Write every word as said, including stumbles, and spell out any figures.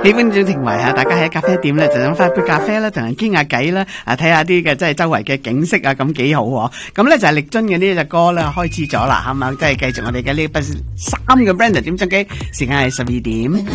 喜歡呢種情懷啊！大家喺咖啡店咧就飲翻杯咖啡啦，同人傾下偈啦，啊睇下啲嘅即係周圍嘅景色啊，咁幾好喎！咁咧就係力臻嘅呢隻歌咧開始咗啦，係嘛？即係繼續我哋嘅呢筆三嘅 Brenda 點鐘機，時間係十二點。